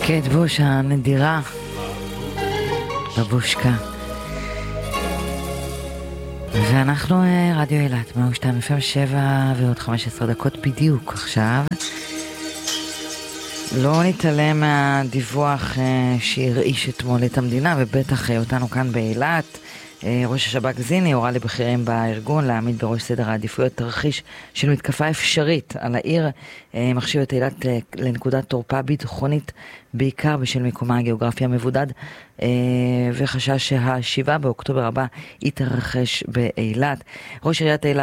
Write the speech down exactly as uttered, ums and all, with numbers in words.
קייט בוש הנדירה בבושקה. ואנחנו רדיו אילת מאה ושתיים נקודה שבע ועוד חמש עשרה דקות בדיוק עכשיו. לא נתעלם מהדיווח שהרעיש אתמול את המדינה ובטח אותנו כאן באילת. ראש השב"כ זיני הורה לבכירים בארגון להעמיד בראש סדר העדיפויות תרחיש של מתקפה אפשרית על העיר, מחשיב את אילת לנקודת תורפה ביטחונית בעיקר בשל מיקומה הגיאוגרפי המבודד, וחשש שהשבעה באוקטובר הבא יתרחש באילת. ראש עיריית אילת